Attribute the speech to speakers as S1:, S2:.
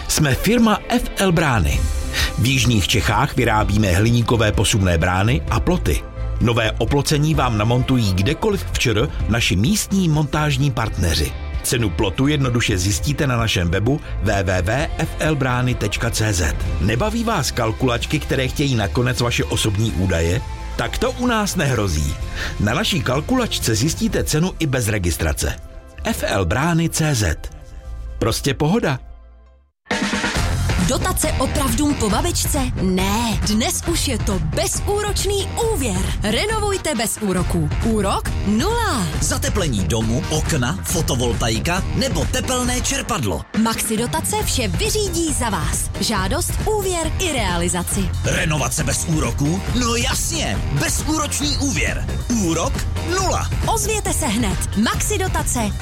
S1: Jsme firma FL Brány. V jižních Čechách vyrábíme hliníkové posuvné brány a ploty. Nové oplocení vám namontují kdekoliv v ČR naši místní montážní partneři. Cenu plotu jednoduše zjistíte na našem webu www.flbrany.cz. Nebaví vás kalkulačky, které chtějí nakonec vaše osobní údaje? Tak to u nás nehrozí. Na naší kalkulačce zjistíte cenu i bez registrace. flbrany.cz. Prostě pohoda.
S2: Dotace opravdům po babičce? Ne, dnes už je to bezúročný úvěr. Renovujte bez úroků. Úrok 0.
S3: Zateplení domu, okna, fotovoltaika nebo tepelné čerpadlo.
S2: Maxi dotace vše vyřídí za vás. Žádost, úvěr i realizaci.
S3: Renovace bez úroků? No jasně, bezúročný úvěr. Úrok 0.
S2: Ozvěte se hned. Maxi dotace